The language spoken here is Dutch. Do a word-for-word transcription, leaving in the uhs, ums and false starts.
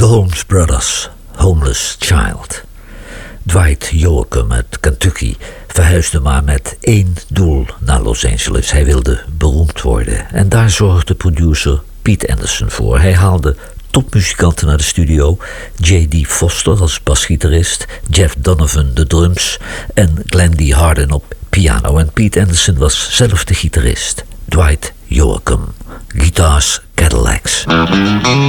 Holmes Brothers, Homeless Child. Dwight Yoakam uit Kentucky verhuisde maar met één doel naar Los Angeles. Hij wilde beroemd worden. En daar zorgde producer Pete Anderson voor. Hij haalde topmuzikanten naar de studio. J D Foster als basgitarist, Jeff Donovan de drums en Glenn D. Hardin op piano. En Pete Anderson was zelf de gitarist. Dwight Yoakam. Guitars, Cadillacs.